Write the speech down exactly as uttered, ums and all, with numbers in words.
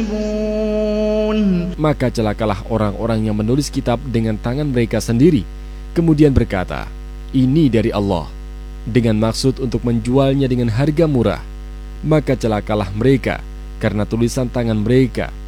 Maka celakalah orang-orang yang menulis kitab dengan tangan mereka sendiri, kemudian berkata, ini dari Allah, dengan maksud untuk menjualnya dengan harga murah. Maka celakalah mereka karena tulisan tangan mereka